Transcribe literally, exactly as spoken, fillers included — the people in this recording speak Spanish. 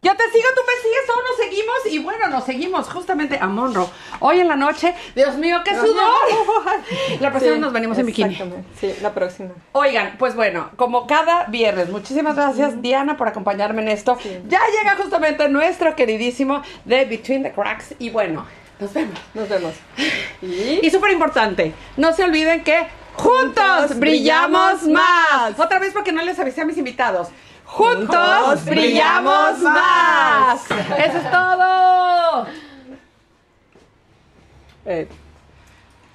Yo te sigo, tú me sigues, todos nos seguimos y bueno, nos seguimos justamente a Monroe. Hoy en la noche, Dios mío, qué sudor. La próxima Sí, nos venimos en bikini. Sí, la próxima. Oigan, pues bueno, como cada viernes, muchísimas gracias uh-huh. Diana por acompañarme en esto. Sí. Ya llega justamente nuestro queridísimo de Between the Cracks y bueno, nos vemos. Nos vemos. Y, y súper importante, no se olviden que juntos, juntos brillamos más. Otra vez porque no les avisé a mis invitados. Juntos, Juntos brillamos más. más. Eso es todo. Eh.